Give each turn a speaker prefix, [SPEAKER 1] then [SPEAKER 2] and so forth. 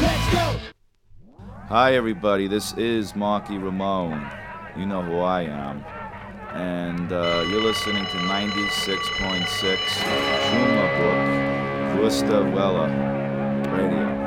[SPEAKER 1] Hi, everybody. This is Marky Ramone. You know who I am. And you're listening to 96.6 Chuma Book, Gusta Vela Radio.